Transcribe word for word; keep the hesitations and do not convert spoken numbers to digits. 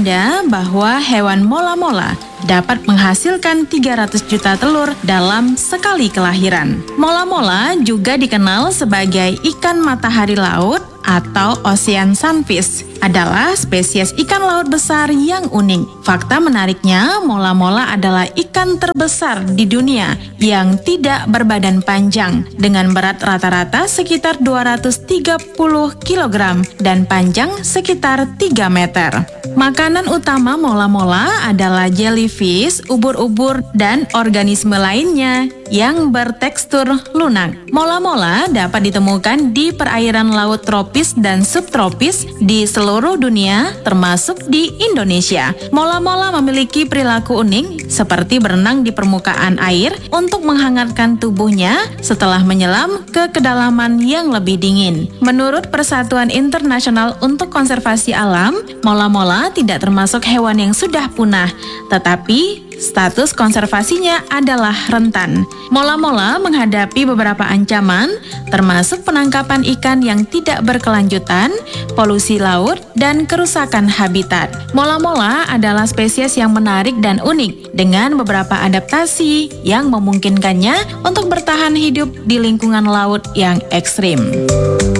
Anda bahwa hewan mola-mola dapat menghasilkan tiga ratus juta telur dalam sekali kelahiran. Mola-mola juga dikenal sebagai ikan matahari laut atau ocean sunfish, adalah spesies ikan laut besar yang unik. Fakta menariknya, mola-mola adalah ikan terbesar di dunia yang tidak berbadan panjang, dengan berat rata-rata sekitar dua ratus tiga puluh kilogram dan panjang sekitar tiga meter. Makanan utama mola-mola adalah jellyfish, ubur-ubur, dan organisme lainnya yang bertekstur lunak. Mola-mola dapat ditemukan di perairan laut tropis dan subtropis di seluruh dunia, termasuk di Indonesia. Mola-mola memiliki perilaku unik, seperti berenang di permukaan air untuk menghangatkan tubuhnya setelah menyelam ke kedalaman yang lebih dingin. Menurut Persatuan Internasional untuk Konservasi Alam, mola-mola tidak termasuk hewan yang sudah punah, tetapi status konservasinya adalah rentan. Mola-mola menghadapi beberapa ancaman, termasuk penangkapan ikan yang tidak berkelanjutan, polusi laut, dan kerusakan habitat. Mola-mola adalah spesies yang menarik dan unik, dengan beberapa adaptasi yang memungkinkannya untuk bertahan hidup di lingkungan laut yang ekstrim.